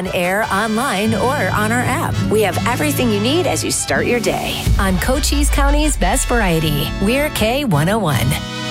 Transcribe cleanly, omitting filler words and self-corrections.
on air, online, or on our app. We have everything you need as you start your day. On Cochise County's Best Variety, we're K101.